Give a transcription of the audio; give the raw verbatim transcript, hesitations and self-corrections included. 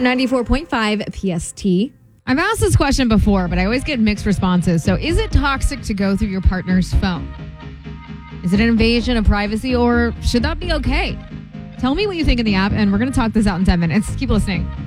ninety-four point five P S T. I've asked this question before, but I always get mixed responses. So is it toxic to go through your partner's phone? Is it an invasion of privacy, or should that be okay? Tell me what you think in the app, and we're going to talk this out in ten minutes. Keep listening.